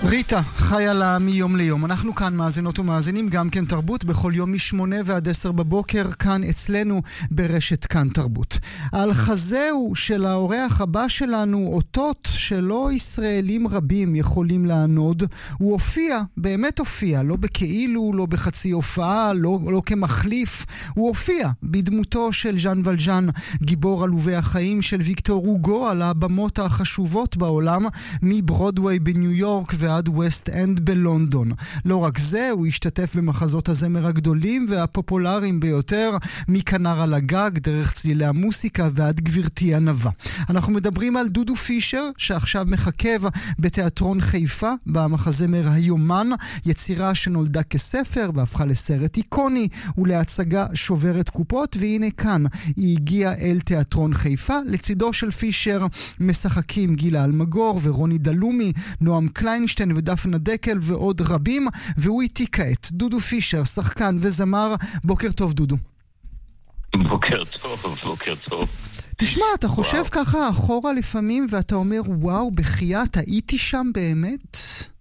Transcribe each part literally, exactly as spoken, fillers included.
ריטה, חיה לה מיום ליום. אנחנו כאן מאזינות ומאזינים גם כן תרבות בכל יום משמונה ועד עשר בבוקר כאן אצלנו ברשת כאן תרבות. על חזהו של האורח הבא שלנו אותות שלא ישראלים רבים יכולים לענוד. הוא הופיע, באמת הופיע, לא בכאילו, לא בחצי הופעה, לא, לא כמחליף. הוא הופיע בדמותו של ז'אן ולז'אן, גיבור עלובי החיים של ויקטור הוגו על הבמות החשובות בעולם, מברודווי בניו יורק ועד עד ווסט אנד בלונדון. לא רק זה, הוא השתתף במחזות הזמר הגדולים והפופולריים ביותר, מכנר על הגג, דרך צלילי המוסיקה ועד גבירתי הנבה. אנחנו מדברים על דודו פישר, שעכשיו מחכב בתיאטרון חיפה, במחזמר היומן, יצירה שנולדה כספר והפכה לסרט איקוני ולהצגה שוברת קופות, והנה כאן היא הגיעה אל תיאטרון חיפה. לצידו של פישר משחקים גילה אלמגור ורוני דלומי, נועם קליינשטיין ודפנה דקל ועוד רבים, והוא איתי כעת. דודו פישר, שחקן וזמר. בוקר טוב דודו. בוקר טוב, בוקר טוב. תשמע, אתה חושב וואו. ככה אחורה לפעמים ואתה אומר וואו, בחייאת, הייתי שם באמת?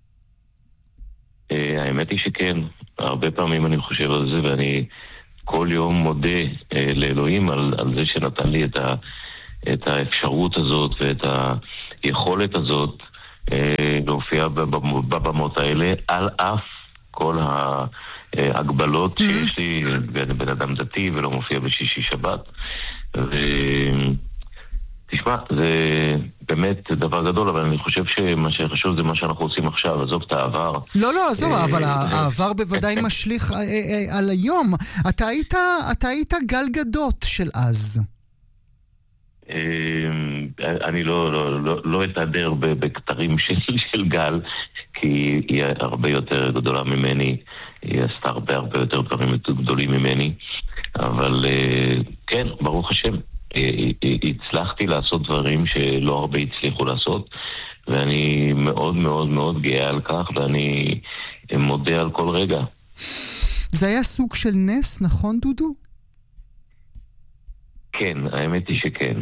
האמת היא שכן. הרבה פעמים אני חושב על זה, ואני כל יום מודה לאלוהים על, על זה שנתן לי את, ה, את האפשרות הזאת ואת היכולת הזאת להופיע בבמות האלה, על אף כל ההגבלות שיש לי. אני בן אדם דתי ולא מופיע בשישי שבת, ותשמע, זה באמת דבר גדול, אבל אני חושב שמה שחשוב זה מה שאנחנו עושים עכשיו, עזוב את העבר. לא, לא, עזוב, אבל העבר בוודאי משליך על היום. אתה היית, אתה היית גל גדות של אז. אני לא, לא, לא, לא אתהדר בכתרים של, של גל, כי היא הרבה יותר גדולה ממני, היא עשתה הרבה הרבה יותר דברים גדולים ממני, אבל כן, ברוך השם, הצלחתי לעשות דברים שלא הרבה הצליחו לעשות, ואני מאוד מאוד מאוד גאה על כך, ואני מודה על כל רגע. זה היה סוג של נס, נכון דודו? כן, האמת היא שכן.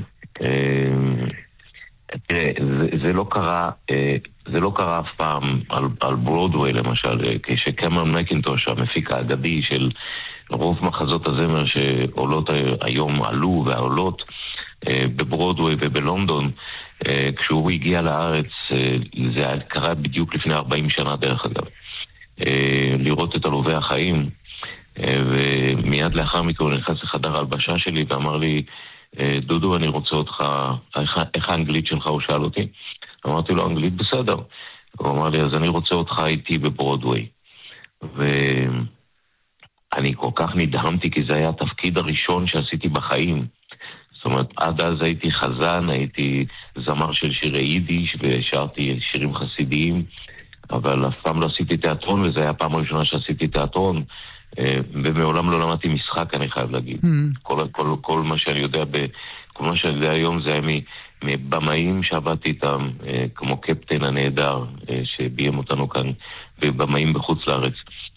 תראה, זה, זה לא קרה, זה לא קרה אף פעם על, על ברודווי למשל, כשקמרון מקינטוש, המפיק האגדי של רוב מחזות הזמר שעולות היום עלו ועולות בברודווי ובלונדון, כשהוא הגיע לארץ, זה קרה בדיוק לפני ארבעים שנה דרך אגב, לראות את עלובי החיים, ומיד לאחר מכן הוא נכנס לחדר הלבשה שלי ואמר לי, דודו, אני רוצה אותך, איך האנגלית שלך? הוא שאל אותי. אמרתי לו, אנגלית בסדר. הוא אמר לי, אז אני רוצה אותך איתי בברודווי. ואני כל כך נדהמתי, כי זה היה התפקיד הראשון שעשיתי בחיים. זאת אומרת, עד אז הייתי חזן, הייתי זמר של שירי יידיש, ושרתי שירים חסידיים, אבל אף פעם לא עשיתי תיאטרון, וזה היה הפעם הראשונה שעשיתי תיאטרון, ומעולם לא למדתי משחק, אני חייב להגיד. Mm. כל, כל, כל מה שאני יודע ב, כל מה שאני יודע היום זה היה מבמאים שעבדתי איתם, כמו קפטן הנהדר שביים אותנו כאן, ובמאים בחוץ לארץ.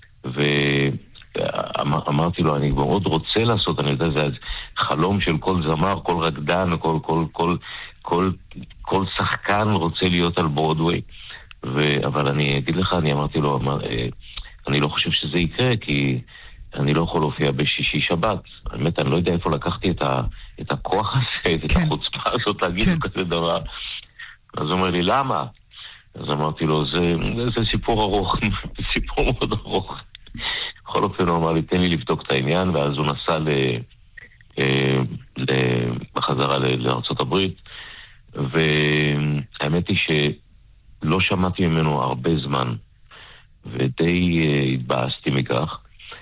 ואמרתי לו, אני מאוד רוצה לעשות, אני יודע, זה חלום של כל זמר, כל רקדן, כל, כל, כל, כל, כל שחקן רוצה להיות על ברודווי. ו, אבל אני אגיד לך, אני אמרתי לו, אמר, אני לא חושב שזה יקרה, כי אני לא יכול להופיע בשישי שבת. האמת, אני לא יודע איפה לקחתי את, ה, את הכוח הזה, את כן. החוצפה הזאת להגיד כן. כזה דבר. אז הוא אומר לי, למה? אז אמרתי לו, זה, זה סיפור ארוך, סיפור מאוד ארוך. בכל אופן הוא אמר לי, תן לי לבדוק את העניין, ואז הוא נסע ל, ל, בחזרה ל, לארצות הברית, והאמת היא שלא שמעתי ממנו הרבה זמן, ודי uh, התבאסתי מכך,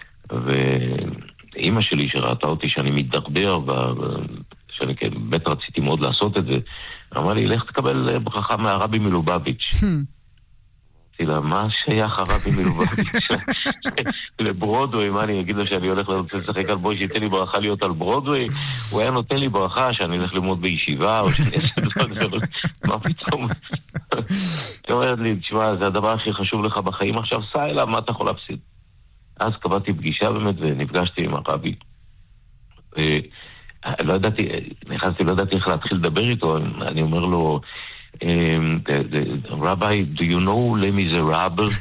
ואימא שלי שראתה אותי שאני מתדרדר, שאני באמת רציתי מאוד לעשות את זה, אמרה לי, לך תקבל ברכה מהרבי מלובביץ'. אמרתי לה, מה שייך הרבי מלובביץ' לברודווי? מה אני אגיד לו שאני הולך לשחק על בוי שייתן לי ברכה להיות על ברודווי? הוא היה נותן לי ברכה שאני הולך ללמוד בישיבה, או שאני אעשה דבר, מה פתאום? היא אומרת לי, תשמע, זה הדבר הכי חשוב לך בחיים עכשיו, סע אליו, מה אתה יכול להפסיד? אז קבעתי פגישה באמת, ונפגשתי עם הרבי. לא ידעתי, נכנסתי, לא ידעתי איך להתחיל לדבר איתו, אני אומר לו, רבי, do you know Les Miserables?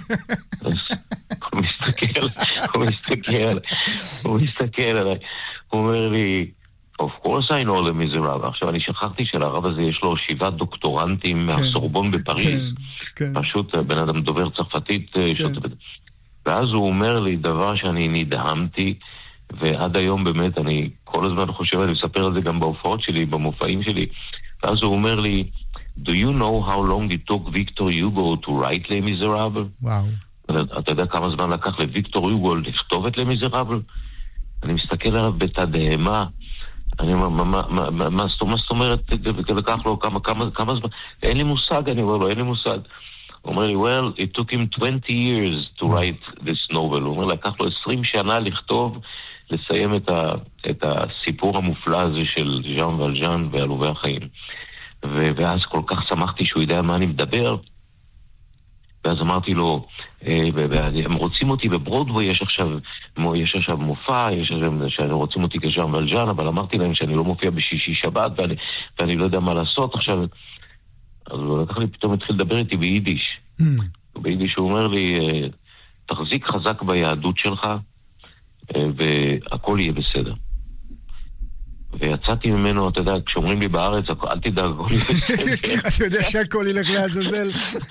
הוא מסתכל, הוא מסתכל, הוא מסתכל עליי, הוא אומר לי, of course I know Les Miserables. עכשיו, אני שכחתי שלרב הזה יש לו שבעה דוקטורנטים מהסורבון בפריז. פשוט בן אדם דובר צרפתית. ואז הוא אומר לי דבר שאני נדהמתי, ועד היום באמת אני כל הזמן חושב, אני מספר על זה גם בהופעות שלי, במופעים שלי, ואז הוא אומר לי, do you know how long it took Victor Hugo to write Les Miserables? וואו. אתה יודע כמה זמן לקח לוויקטור יוגו לכתוב את Les Miserables? אני מסתכל עליו בתדהמה, אני אומר, מה זאת אומרת, לקח לו כמה זמן, אין לי מושג, אני אומר לו, אין לי מושג. הוא אומר לי, well, it took him twenty years to write this novel. הוא אומר, לקח לו עשרים שנה לכתוב, לסיים את, ה, את הסיפור המופלא הזה של ז'אן ולז'אן ועלובי החיים. ו, ואז כל כך שמחתי שהוא יודע על מה אני מדבר, ואז אמרתי לו, הם רוצים אותי בברודווי, יש עכשיו, יש עכשיו מופע, יש עכשיו, רוצים אותי כז'אן ולז'אן, אבל אמרתי להם שאני לא מופיע בשישי שבת, ואני, ואני לא יודע מה לעשות עכשיו. אז הוא לקח לי, פתאום התחיל לדבר איתי ביידיש. ביידיש הוא אומר לי, תחזיק חזק ביהדות שלך, והכל יהיה בסדר. ויצאתי ממנו, אתה יודע, כשאומרים לי בארץ, אל תדאג, הכל יהיה בסדר. אתה יודע שהכל ילך לעזאזל.